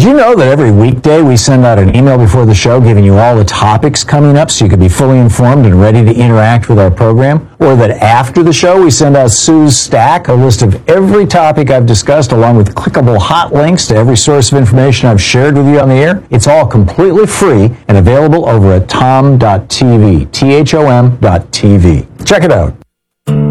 you know that every weekday we send out an email before the show giving you all the topics coming up so you can be fully informed and ready to interact with our program? Or that after the show we send out Sue's Stack, a list of every topic I've discussed along with clickable hot links to every source of information I've shared with you on the air? It's all completely free and available over at tom.tv, THOM.tv. Check it out.